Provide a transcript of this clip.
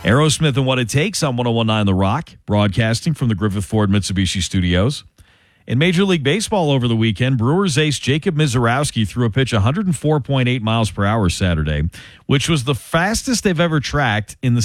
Aerosmith and What It Takes on 101.9 The Rock, broadcasting from the Griffith Ford Mitsubishi Studios. In Major League Baseball over the weekend, Brewers ace Jacob Misiorowski threw a pitch 104.8 miles per hour Saturday, which was the fastest they've ever tracked in the